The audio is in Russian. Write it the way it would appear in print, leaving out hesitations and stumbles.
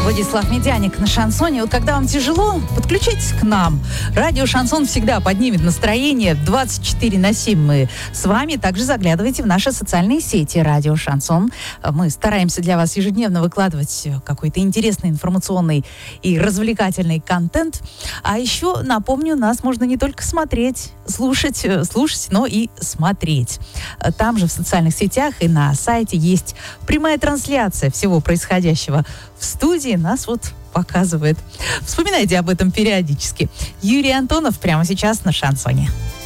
Владислав Медяник на шансоне. Вот когда вам тяжело, подключайтесь к нам. Радио «Шансон» всегда поднимет настроение. 24/7 мы с вами. Также заглядывайте в наши социальные сети «Радио Шансон». Мы стараемся для вас ежедневно выкладывать какой-то интересный, информационный и развлекательный контент. А еще, напомню, нас можно не только смотреть, слушать, но и смотреть. Там же в социальных сетях и на сайте есть прямая трансляция всего происходящего в студии. Нас вот показывает. Вспоминайте об этом периодически. Юрий Антонов прямо сейчас на шансоне.